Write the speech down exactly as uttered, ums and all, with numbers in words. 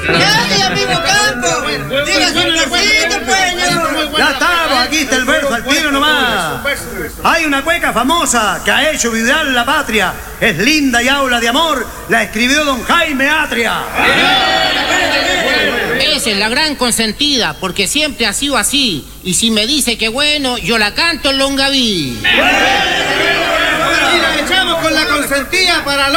¡Ya, ya mismo campo! ¡Dígase un versito, pues, ño! Ya estamos, aquí está el verso al tiro nomás. Hay una cueca famosa que ha hecho vibrar la patria. Es linda y habla de amor. La escribió don Jaime Atria. Esa es la gran consentida, porque siempre ha sido así. Y si me dice que bueno, yo la canto en Longaví. Y la echamos con la consentida para